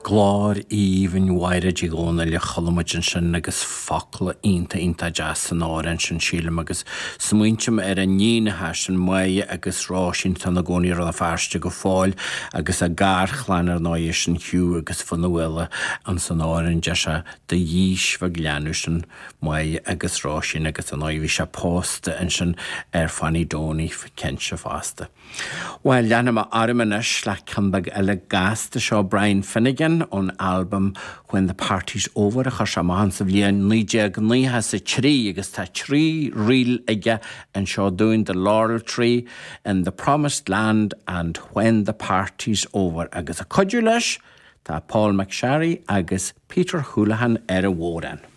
Glár íomhain mhaire góna le chalamuidin sin agus focla ionta deas san áireann sin sílam agus smuintim a níonathe sin maithe agus rásin tan na gcónaí ar na fearste go fáil agus a gcarchlein ar náid sin hiú agus fanna bhfuile an san áireann de se de dhíos bha gleanú sin maithe agus rásin agus an áid bhí se pósta an sin ar fannaí dónaí cinse fásta. Well, leanam armanis le cambag eile gasta seo Brian Finnegan on album When the Party's Over a chuir sem an sa bhliain 1993 agus tá trí riil aige an seo dúin the Laurel Tree in the Promised Land and When the Party's Over agus a codú leis tá Paul McSharry agus Peter Houlihan ar a bhóran.